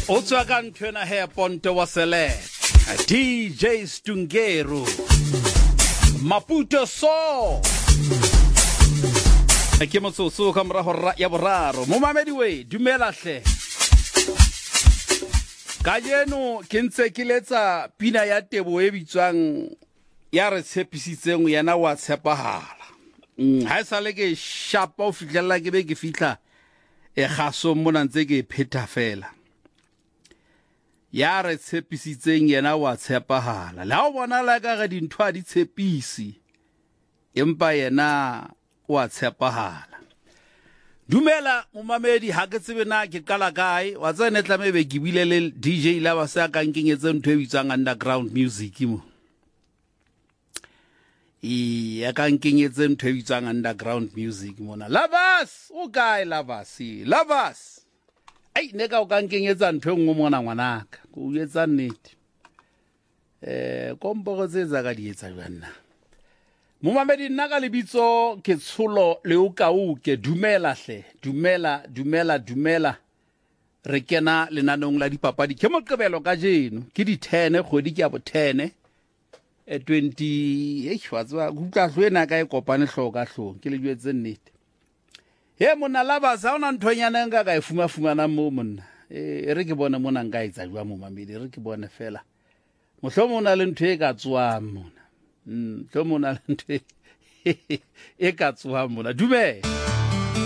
o tswa ka nthwena he Ponto wa Sele DJ Stungero Maputo so ke motsoso ka mora hora ya boraro mo mamedi we dumela hle ka jeno ke ntse ke letsa pina ya Tebo e bitswang ya re tshepisitseng yana wa tshepahala ha sale ke shapa o fitlela ke be ke fitla e gaso mona ntse ke pheta fela ya re tshepisitseng yana wa tshepahala la o bona la ka ga dintwa di tshepisi empa yena wa tshepahala dumela momamedi ha ke tsebe na ke kala kae wa tsene tlamebe ke bile le DJ la ba sa ka nkenyetse ntwe bitsang underground music mo ya ka nkenyetse ntwe bitsang underground music mona Lovers o kae Lovers ai ne ka o ka nkenyetsa ntwe ngwe mona ngwanaka go etsa nnete kompo tse tsa ka di etsa jwana momamedi nna ka lebitso ke tsholo le o ke dumela hle dumela re kena lenanong la dipapadi ke moqebelo ka jeno ke di 10 kgwedi ke ya bo 10 20 hwatswa gutla hlwena ka e kopane hloka hlong ke le jwetse nnete he mona Lovers ha ona nthonyana nka ka e fumana mo monna re ke bona mona nka etsa jwa momamedi re ke bona fela mohlomona le ntwe e ka tswa mona mohlomona le ntwe e ka tswa mona dumela